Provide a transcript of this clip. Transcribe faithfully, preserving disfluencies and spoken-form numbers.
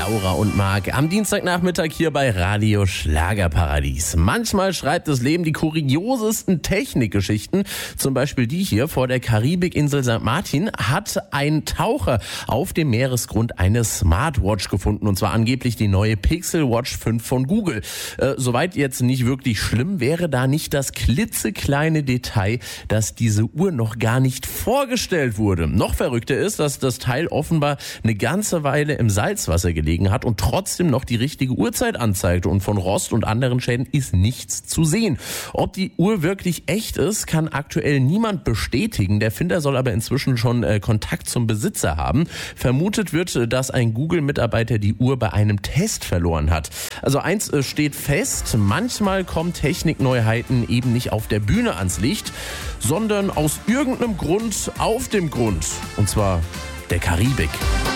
Laura und Marc am Dienstagnachmittag hier bei Radio Schlagerparadies. Manchmal schreibt das Leben die kuriosesten Technikgeschichten. Zum Beispiel die hier: vor der Karibikinsel Sankt Martin hat ein Taucher auf dem Meeresgrund eine Smartwatch gefunden, und zwar angeblich die neue Pixel Watch fünf von Google. Äh, soweit jetzt nicht wirklich schlimm, wäre da nicht das klitzekleine Detail, dass diese Uhr noch gar nicht vorgestellt wurde. Noch verrückter ist, dass das Teil offenbar eine ganze Weile im Salzwasser gelegen hat und trotzdem noch die richtige Uhrzeit anzeigte, und von Rost und anderen Schäden ist nichts zu sehen. Ob die Uhr wirklich echt ist, kann aktuell niemand bestätigen. Der Finder soll aber inzwischen schon äh, Kontakt zum Besitzer haben. Vermutet wird, dass ein Google-Mitarbeiter die Uhr bei einem Test verloren hat. Also eins äh, steht fest: manchmal kommen Technikneuheiten eben nicht auf der Bühne ans Licht, sondern aus irgendeinem Grund auf dem Grund. Und zwar der Karibik.